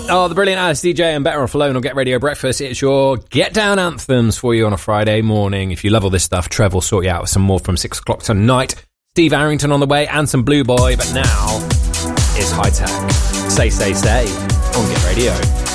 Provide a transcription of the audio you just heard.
Oh, the brilliant Alice DJ and Better Off Alone on Get Radio Breakfast. It's your Get Down anthems for you on a Friday morning. If you love all this stuff, Trev will sort you out with some more from 6 o'clock tonight. Steve Arrington on the way and some Blue Boy. But now, it's High Tech. Say on Get Radio.